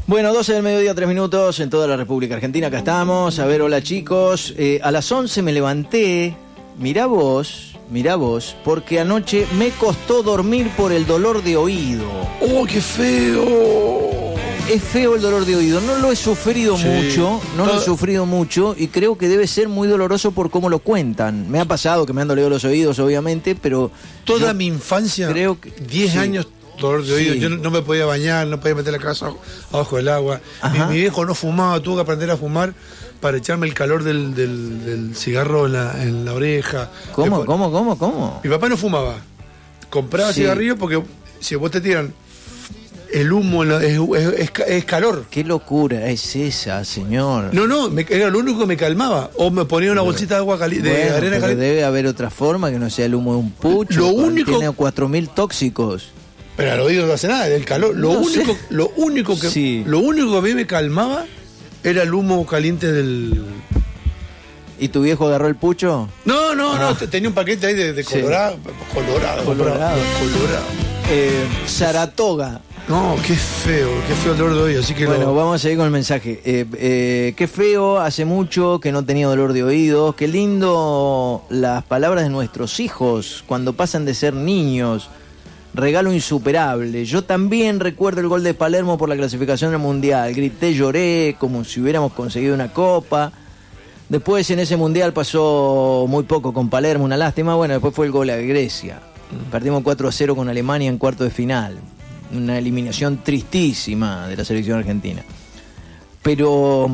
Bueno, 12 del mediodía, 3 minutos en toda la República Argentina. Acá estamos. A ver, hola chicos. A las 11 me levanté. Mirá vos, porque anoche me costó dormir por el dolor de oído. ¡Oh, qué feo! Es feo el dolor de oído. No lo he sufrido mucho, lo he sufrido mucho y creo que debe ser muy doloroso por cómo lo cuentan. Me ha pasado que me han dolido los oídos, obviamente, pero... Toda mi infancia, creo que 10 años... dolor de oído, Sí. yo no me podía bañar, no podía meter la cabeza abajo del agua. Mi viejo no fumaba, tuvo que aprender a fumar para echarme el calor del cigarro en la oreja. ¿Cómo? Mi papá no fumaba, compraba cigarrillos porque si vos te tiran el humo es calor. ¿Qué locura es esa, señor? No, era lo único que me calmaba. O me ponía una bolsita de agua caliente, de arena pero caliente. debe haber otra forma que no sea el humo de un pucho. Lo único... Tiene 4.000 tóxicos. Pero al oído no hace nada, del calor. Lo único que a mí me calmaba era el humo caliente del... ¿Y tu viejo agarró el pucho? No, tenía un paquete ahí de Colorado. Colorado. Saratoga. No, qué feo el dolor de oído. Así que bueno, vamos a seguir con el mensaje. Qué feo, hace mucho que no tenía dolor de oídos. Qué lindo las palabras de nuestros hijos cuando pasan de ser niños. Regalo insuperable. Yo también recuerdo el gol de Palermo por la clasificación al Mundial. Grité, lloré, como si hubiéramos conseguido una copa. Después en ese Mundial pasó muy poco con Palermo, una lástima. Bueno, después fue el gol a Grecia. Perdimos 4-0 con Alemania en cuarto de final. Una eliminación tristísima de la selección argentina. Pero...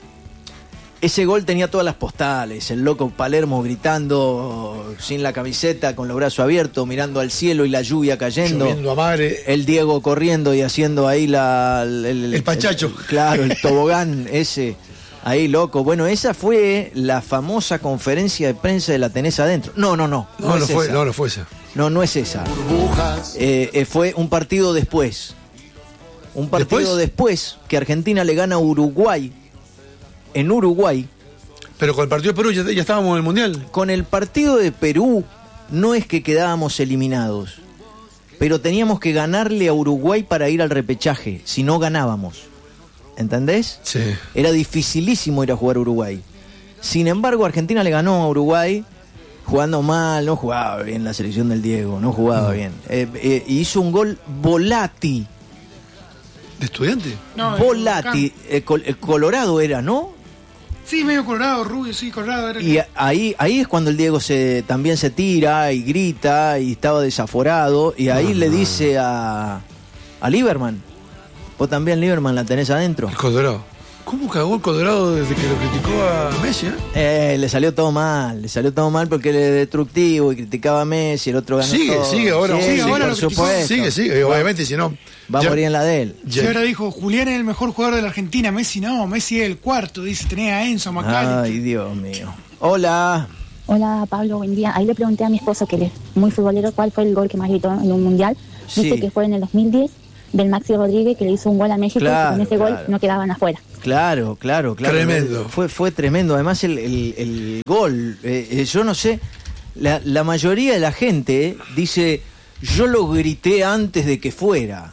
ese gol tenía todas las postales, el loco Palermo gritando sin la camiseta, con los brazos abiertos, mirando al cielo y la lluvia cayendo. Lloviendo a madre. El Diego corriendo y haciendo ahí el pachacho. Claro, el tobogán ese, ahí loco. Bueno, esa fue la famosa conferencia de prensa de la tenés adentro. No fue esa. No es esa. Fue un partido después. Un partido después que Argentina le gana a Uruguay. En Uruguay. Pero con el partido de Perú ya estábamos en el Mundial. Con el partido de Perú no es que quedábamos eliminados, pero teníamos que ganarle a Uruguay para ir al repechaje, si no ganábamos. ¿Entendés? Sí. Era dificilísimo ir a jugar a Uruguay. Sin embargo, Argentina le ganó a Uruguay jugando mal, no jugaba bien la selección del Diego, no jugaba bien. Hizo un gol Volati. ¿De Estudiante? No, Volati, el Colorado era, ¿no? Sí, medio colorado, rubio, sí, colorado. Era Y ahí es cuando el Diego también se tira y grita y estaba desaforado. Y ahí le dice a Lieberman: vos también, Lieberman, la tenés adentro. El Colorado. ¿Cómo cagó el Colorado desde que lo criticó a Messi? Le salió todo mal porque él es destructivo y criticaba a Messi, el otro ganó todo. Sigue ahora. Sí, ahora por supuesto. Sigue, obviamente, si no... Va a morir en la de él. Y ahora dijo, Julián es el mejor jugador de la Argentina, Messi no, Messi es el cuarto, dice, tenés a Enzo, a McAllister. Ay, Dios mío. Hola. Hola, Pablo, buen día. Ahí le pregunté a mi esposo, que él es muy futbolero, cuál fue el gol que más gritó en un mundial. Dice que fue en el 2010, del Maxi Rodríguez, que le hizo un gol a México, y con ese gol no quedaban afuera. Claro. Tremendo. Fue tremendo. Además, el gol, yo no sé, la mayoría de la gente dice, yo lo grité antes de que fuera.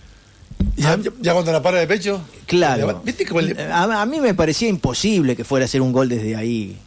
¿Ya cuando la para de pecho? Claro. ¿Viste cómo a mí me parecía imposible que fuera a hacer un gol desde ahí.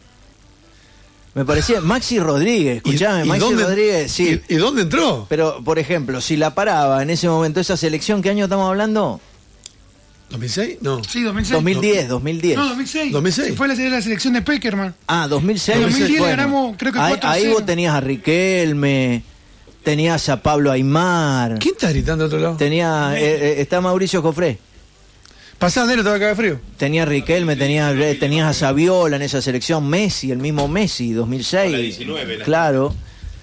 Me parecía Maxi Rodríguez, escuchame, Maxi Rodríguez, sí. ¿Y dónde entró? Pero, por ejemplo, si la paraba en ese momento esa selección, ¿qué año estamos hablando? ¿2006? No. Sí, 2006. 2010. No, 2006. 2006. Fue la selección de Peckerman. Ah, 2006. En 2010 bueno, ganamos, creo que 4-0. Ahí vos tenías a Riquelme, tenías a Pablo Aimar. ¿Quién está gritando de otro lado? Está Mauricio Jofré. Pasá, Nero, te va a caer frío. Tenía Riquelme, tenías a Saviola en esa selección, Messi, el mismo Messi, 2006. La 19, claro.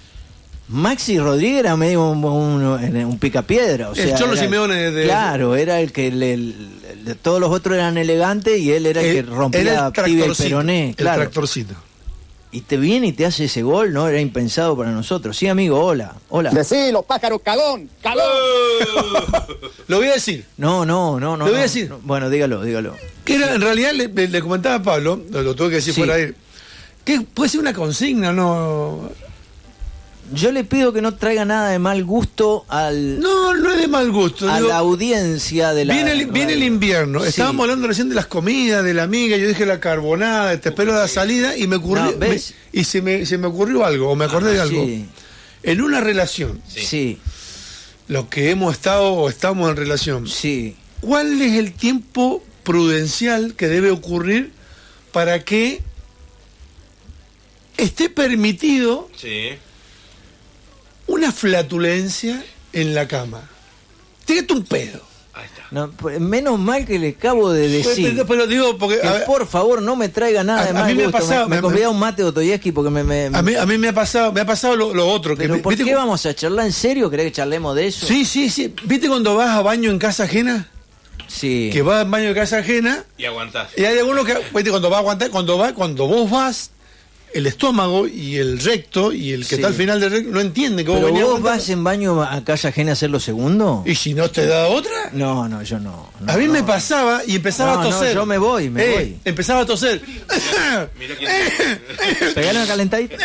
Maxi Rodríguez era medio un picapiedra. O sea, el Cholo Simeone Claro, era el que todos los otros eran elegantes y él era el que rompía tibia el peroné. Claro. El tractorcito. Y te viene y te hace ese gol, ¿no? Era impensado para nosotros. Sí, amigo, hola. Decilo, pájaro, cagón. Lo voy a decir. No. Lo voy a decir. No. Bueno, dígalo. Que era, en realidad, le comentaba a Pablo, lo tuve que decir por ahí, que puede ser una consigna, ¿no? Yo le pido que no traiga nada de mal gusto al... No es de mal gusto. A la audiencia de la... Viene el invierno. Sí. Estábamos hablando recién de las comidas, de la amiga. Yo dije la carbonada, te espero a la salida y me ocurrió... se me ocurrió algo, o me acordé de algo. Sí. En una relación. Sí. Los que hemos estado o estamos en relación. Sí. ¿Cuál es el tiempo prudencial que debe ocurrir para que esté permitido una flatulencia en la cama? Tírate un pedo. Ahí está. No, menos mal que le acabo de decir. Pero digo, porque por favor no me traiga nada de mal gusto. Me ha pasado, me convidé a un mate de Dostoyevsky porque a mí me ha pasado lo otro. ¿Pero por qué vamos a charlar en serio? ¿Querés que charlemos de eso? Sí. ¿Viste cuando vas a baño en casa ajena? Sí. Que vas al baño de casa ajena y aguantás. Y hay algunos que, cuando vas a aguantar, cuando vos vas, el estómago y el recto y el que está al final del recto no entiende que ¿Pero vos vas en baño a casa ajena a hacer lo segundo? ¿Y si no te da otra? No, yo no. A mí me pasaba y empezaba a toser. No, yo me voy. Empezaba a toser. Mira quién. Pegale una calentadita.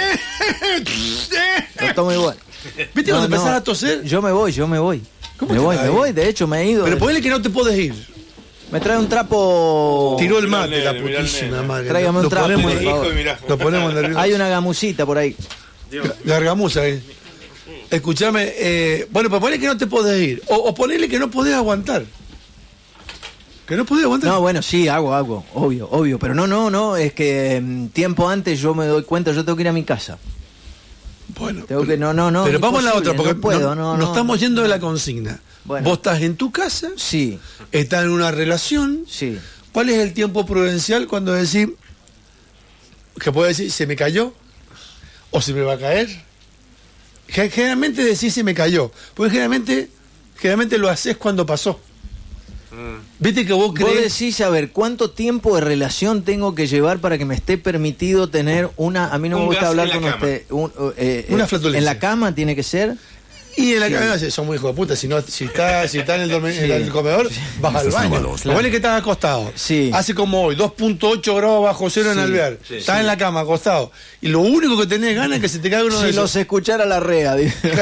Lo tomo igual. ¿Viste cuando empezaba a toser? Yo me voy. Me voy, de hecho me he ido. Pero ponele que no te podés ir. Me trae un trapo. Tiró el mate, la putísima madre. Tráigame un trapo. Lo ponemos nervioso. Hay una gamusita por ahí. Gargamusa, Escuchame, bueno, pues ponele que no te podés ir. O ponele que no podés aguantar. ¿Que no podés aguantar? No, bueno, sí, hago, obvio. Pero no, es que tiempo antes yo me doy cuenta, yo tengo que ir a mi casa. Bueno, tengo que, no. Pero vamos a la otra, porque no puedo, no estamos yendo de la consigna. Bueno. Vos estás en tu casa, sí, estás en una relación. Sí. ¿Cuál es el tiempo prudencial cuando decís, que puedo decir, se me cayó o se me va a caer? Generalmente decís se me cayó, porque generalmente lo haces cuando pasó. Viste que vos crees. Vos decís, a ver, ¿cuánto tiempo de relación tengo que llevar para que me esté permitido tener una... A mí no me gusta hablar con usted. Una flatulencia. ¿En la cama tiene que ser? Y en la cama son muy hijos de puta. Si está en el comedor, vas al baño. Lo bueno es que estás acostado. Sí. Hace como hoy, 2.8 grados bajo cero en Alvear. Estás en la cama, acostado. Y lo único que tenés ganas es que se te caiga uno de esos. Si los escuchara la rea.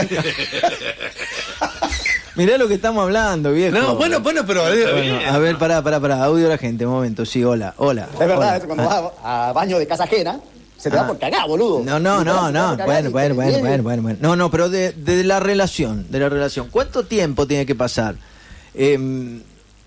Mirá lo que estamos hablando, viejo. No, bueno, pero... a ver, pará. Audio a la gente, un momento. Sí, hola. Es verdad, eso cuando vas a baño de casa ajena, se te da por cagar, boludo. No. Bueno. No, pero de la relación. ¿Cuánto tiempo tiene que pasar? A mí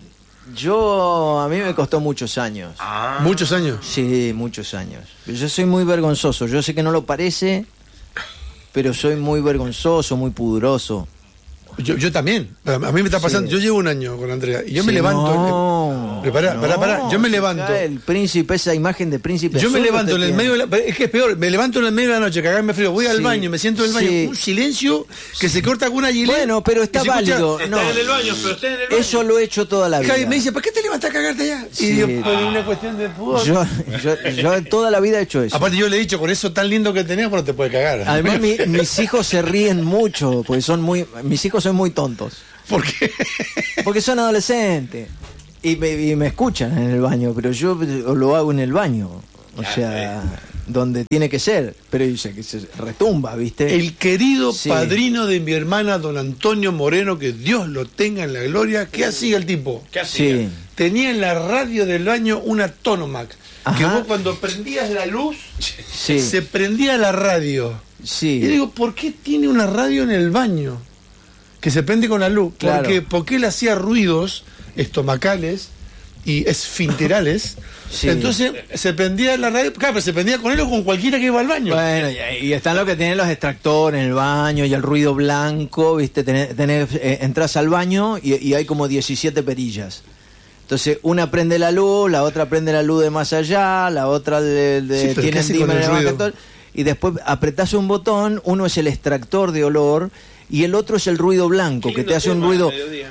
me costó muchos años. ¿Muchos años? Sí, muchos años. Yo soy muy vergonzoso. Yo sé que no lo parece, pero soy muy vergonzoso, muy pudoroso. Yo también. A mí me está pasando. Sí. Yo llevo un año con Andrea y yo me levanto. Pará. Yo me levanto. El príncipe, esa imagen de príncipe. Yo me levanto en el medio de la... Es que es peor. Me levanto en el medio de la noche, cagarme frío. Voy al baño, me siento en el baño. Un silencio que se corta con una gilet. Bueno, pero está válido. Está en el baño, pero está en el baño. Eso lo he hecho toda la vida. Y me dice, ¿para qué te levantas a cagarte allá? Sí. Y yo, por una cuestión de fútbol. Yo toda la vida he hecho eso. Aparte, yo le he dicho, con eso tan lindo que tenés, no te puede cagar. Además, mis hijos se ríen mucho, porque mis hijos son muy tontos. ¿Por qué? Porque son adolescentes y me escuchan en el baño, pero yo lo hago en el baño, o sea, donde tiene que ser, pero dice que se retumba, ¿viste? El querido padrino de mi hermana, don Antonio Moreno, que Dios lo tenga en la gloria, ¿qué hacía el tipo? ¿Qué hacía? Sí. Tenía en la radio del baño una Tonomac, que vos cuando prendías la luz, se prendía la radio. Sí. Y digo, ¿por qué tiene una radio en el baño? Que se prende con la luz. Claro. Porque él hacía ruidos estomacales y esfinterales. Sí. Entonces se prendía la radio. Claro, pero se prendía con él o con cualquiera que iba al baño. Bueno, y están los que tienen los extractores en el baño y el ruido blanco, ¿viste? Entras al baño y hay como 17 perillas. Entonces, una prende la luz, la otra prende la luz de más allá, la otra tiene dimmer en el baño. Y después apretás un botón, uno es el extractor de olor y el otro es el ruido blanco, que te hace un ruido.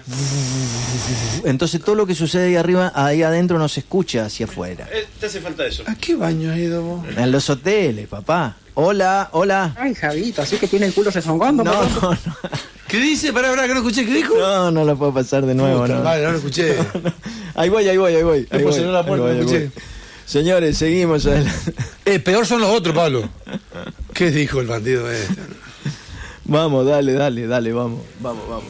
Entonces todo lo que sucede ahí arriba, ahí adentro no se escucha hacia afuera. Te hace falta eso. ¿A qué baño has ido vos? En los hoteles, papá. Hola. Ay, Javito, así que tiene el culo rezongando. No. ¿Qué dice? Pará, que no escuché. ¿Qué dijo? No lo puedo pasar de nuevo. Puta, vale, no lo escuché. Ahí voy. Después cerró la puerta, no escuché. Señores, seguimos adelante. Peor son los otros, Pablo. ¿Qué dijo el bandido este? Vamos, dale, vamos.